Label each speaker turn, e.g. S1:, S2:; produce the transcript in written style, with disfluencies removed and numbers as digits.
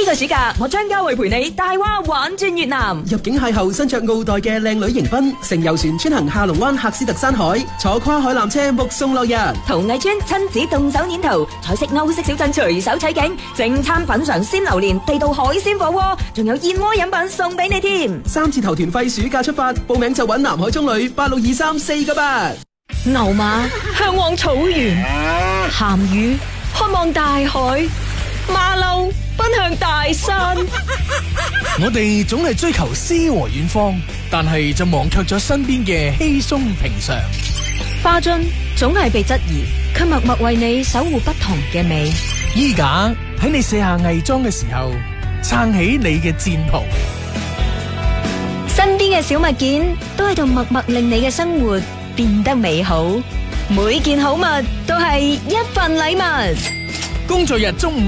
S1: 個暑假，我張家慧陪你大蛙玩轉越南。
S2: 入境邂逅身着奧黛嘅靚女迎賓，乘遊船穿行下龍灣喀斯特山海，坐跨海纜車目送落日。
S1: 陶藝村親子動手捏陶，彩色歐式小鎮隨手取景，正餐品嘗鮮榴蓮、地道海鮮火鍋，仲有燕窩飲品送俾你添。
S2: 3次頭團費暑假出發，報名就搵南海中旅8623488。
S1: 牛馬向往草原，鹹魚渴望大海，馬騮奔向大山。
S3: 我哋總係追求詩和遠方，但係就忘卻咗身邊嘅稀鬆平常。
S1: 花樽總係被質疑，卻默默為你守護不同嘅美。
S3: 衣架喺你卸下偽裝嘅時候，撐起你嘅戰袍。
S1: 身邊嘅小物件都喺度默默令你嘅生活變得美好。每件好物都係一份禮物。
S3: 工作日中午